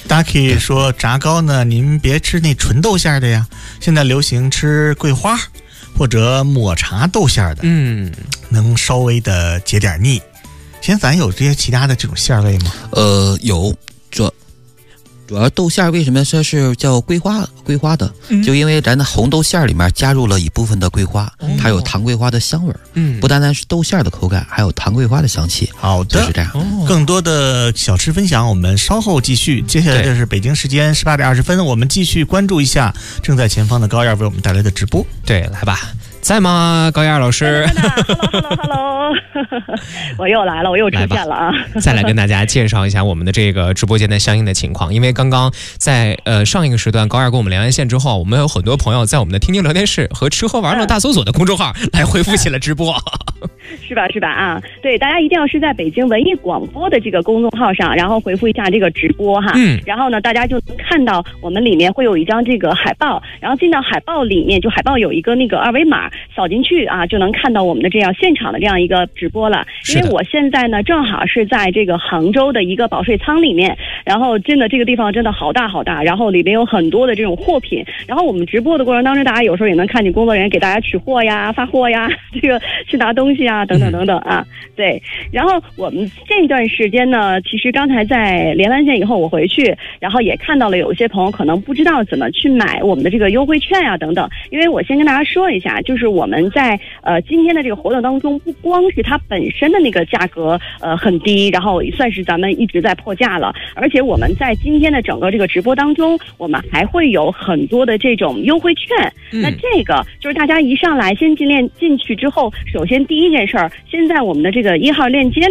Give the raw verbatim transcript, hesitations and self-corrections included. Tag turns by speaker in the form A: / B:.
A: 大家可以说炸糕呢，您别吃那纯豆馅的呀，现在流行吃桂花或者抹茶豆馅的，
B: 嗯，
A: 能稍微的解点腻。现在咱有这些其他的这种馅类吗？
C: 呃，有，主主要豆馅为什么说是叫桂花桂花的、嗯？就因为咱的红豆馅里面加入了一部分的桂花，哦、它有糖桂花的香味儿。嗯，不单单是豆馅的口感，还有糖桂花的香气。
A: 好的，
C: 就是这样。
A: 哦、更多的小吃分享，我们稍后继续。接下来这是北京时间十八点二十分，我们继续关注一下正在前方的高燕为我们带来的直播。
B: 对，来吧。在吗，高燕老师
D: ？Hello Hello Hello， 我又来了，我又出现了啊！
B: 再来跟大家介绍一下我们的这个直播间的相应的情况，因为刚刚在呃上一个时段，高燕跟我们连完线之后，我们有很多朋友在我们的听听聊天室和吃喝玩乐大搜索的公众号来回复起了直播。
D: 是吧是吧啊？对，大家一定要是在北京文艺广播的这个公众号上，然后回复一下这个直播哈。嗯。然后呢，大家就能看到我们里面会有一张这个海报，然后进到海报里面，就海报有一个那个二维码，扫进去啊，就能看到我们的这样现场的这样一个直播了。因为我现在呢，正好是在这个杭州的一个保税仓里面，然后真的这个地方真的好大好大，然后里面有很多的这种货品，然后我们直播的过程当中，大家有时候也能看见工作人员给大家取货呀、发货呀，这个去拿东西啊，等等等等啊。对，然后我们这段时间呢，其实刚才在连完线以后，我回去，然后也看到了有一些朋友可能不知道怎么去买我们的这个优惠券啊等等。因为我先跟大家说一下，就是我们在呃今天的这个活动当中，不光是它本身的那个价格呃很低，然后也算是咱们一直在破价了，而且我们在今天的整个这个直播当中，我们还会有很多的这种优惠券。嗯、那这个就是大家一上来先进链进去之后，首先第一件事儿，先在我们的这个一号链接